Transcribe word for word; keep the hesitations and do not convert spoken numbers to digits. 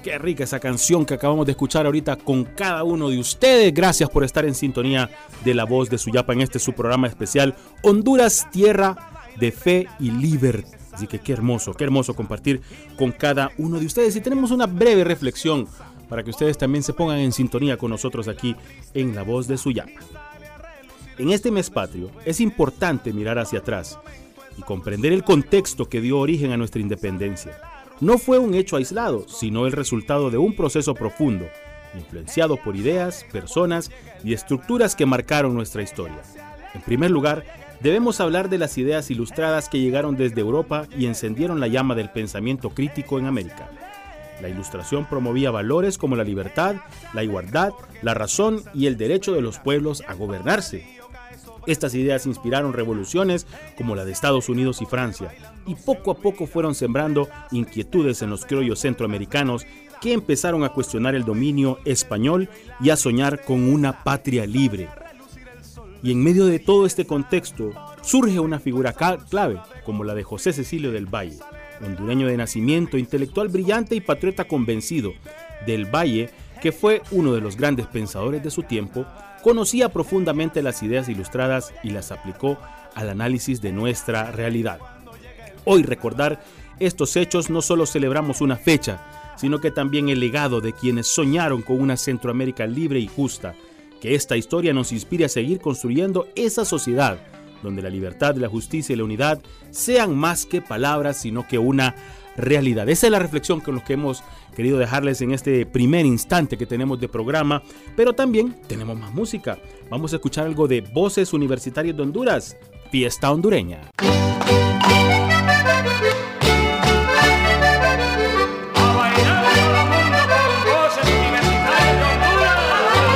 Qué rica esa canción que acabamos de escuchar ahorita con cada uno de ustedes. Gracias por estar en sintonía de La Voz de Suyapa en este su programa especial Honduras, tierra de fe y libertad. Así que qué hermoso, qué hermoso compartir con cada uno de ustedes. Y tenemos una breve reflexión para que ustedes también se pongan en sintonía con nosotros aquí en La Voz de Suyapa. En este mes patrio es importante mirar hacia atrás y comprender el contexto que dio origen a nuestra independencia. No fue un hecho aislado, sino el resultado de un proceso profundo, influenciado por ideas, personas y estructuras que marcaron nuestra historia. En primer lugar, debemos hablar de las ideas ilustradas que llegaron desde Europa y encendieron la llama del pensamiento crítico en América. La Ilustración promovía valores como la libertad, la igualdad, la razón y el derecho de los pueblos a gobernarse. Estas ideas inspiraron revoluciones como la de Estados Unidos y Francia, y poco a poco fueron sembrando inquietudes en los criollos centroamericanos que empezaron a cuestionar el dominio español y a soñar con una patria libre. Y en medio de todo este contexto surge una figura clave como la de José Cecilio del Valle, hondureño de nacimiento, intelectual brillante y patriota convencido. Del Valle, que fue uno de los grandes pensadores de su tiempo, conocía profundamente las ideas ilustradas y las aplicó al análisis de nuestra realidad. Hoy recordar estos hechos no solo celebramos una fecha, sino que también el legado de quienes soñaron con una Centroamérica libre y justa. Que esta historia nos inspire a seguir construyendo esa sociedad donde la libertad, la justicia y la unidad sean más que palabras, sino que una realidad. Esa es la reflexión con la que hemos querido dejarles en este primer instante que tenemos de programa, pero también tenemos más música. Vamos a escuchar algo de Voces Universitarias de Honduras, Fiesta Hondureña.